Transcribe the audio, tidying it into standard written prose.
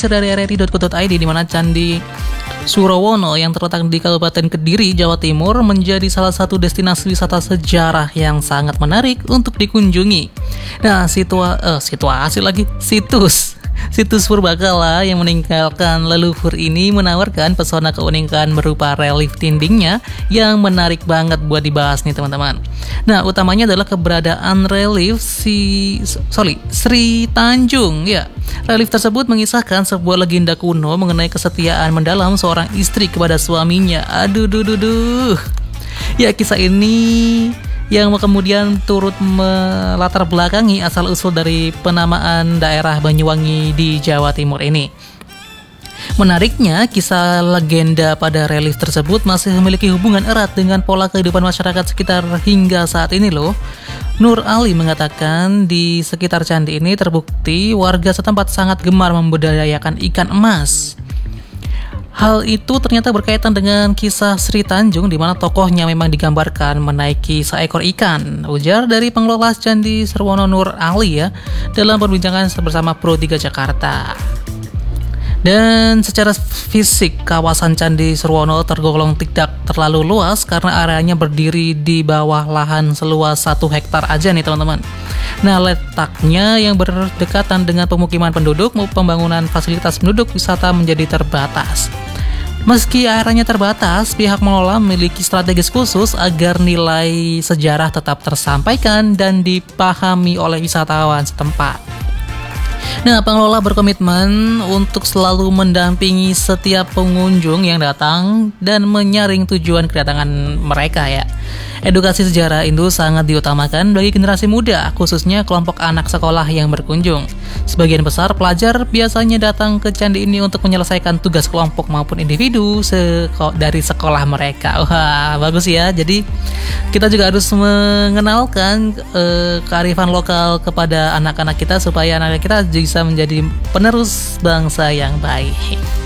dilansir dari rri.co.id, di mana Candi Surowono yang terletak di Kabupaten Kediri, Jawa Timur menjadi salah satu destinasi wisata sejarah yang sangat menarik untuk dikunjungi. Nah, Situs purbakala yang meninggalkan leluhur ini menawarkan pesona keunikan berupa relief dindingnya yang menarik banget buat dibahas nih teman-teman. Nah, utamanya adalah keberadaan relief Sri Tanjung ya. Relief tersebut mengisahkan sebuah legenda kuno mengenai kesetiaan mendalam seorang istri kepada suaminya. Aduh. Ya, kisah ini yang kemudian turut melatar belakangi asal-usul dari penamaan daerah Banyuwangi di Jawa Timur ini. Menariknya, kisah legenda pada relief tersebut masih memiliki hubungan erat dengan pola kehidupan masyarakat sekitar hingga saat ini loh. Nur Ali mengatakan di sekitar candi ini terbukti warga setempat sangat gemar membudidayakan ikan emas. Hal itu ternyata berkaitan dengan kisah Sri Tanjung, di mana tokohnya memang digambarkan menaiki seekor ikan, ujar dari pengelola Candi Surowono Nur Ali ya, dalam perbincangan bersama Pro 3 Jakarta. Dan secara fisik, kawasan Candi Surowono tergolong tidak terlalu luas karena areanya berdiri di bawah lahan seluas 1 hektar aja nih teman-teman. Nah, letaknya yang berdekatan dengan pemukiman penduduk, pembangunan fasilitas penduduk wisata menjadi terbatas. Meski areanya terbatas, pihak pengelola memiliki strategis khusus agar nilai sejarah tetap tersampaikan dan dipahami oleh wisatawan setempat. Nah, pengelola berkomitmen untuk selalu mendampingi setiap pengunjung yang datang dan menyaring tujuan kedatangan mereka ya. Edukasi sejarah itu sangat diutamakan bagi generasi muda, khususnya kelompok anak sekolah yang berkunjung. Sebagian besar pelajar biasanya datang ke candi ini untuk menyelesaikan tugas kelompok maupun individu dari sekolah mereka. Wah, bagus ya. Jadi kita juga harus mengenalkan kearifan lokal kepada anak-anak kita supaya anak-anak kita bisa menjadi penerus bangsa yang baik.